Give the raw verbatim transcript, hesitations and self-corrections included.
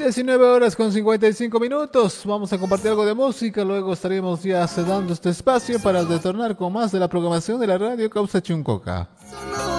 diecinueve horas con cincuenta y cinco minutos. Vamos a compartir algo de música. Luego estaremos ya cedando este espacio para retornar con más de la programación de la radio Causa Chuncoca.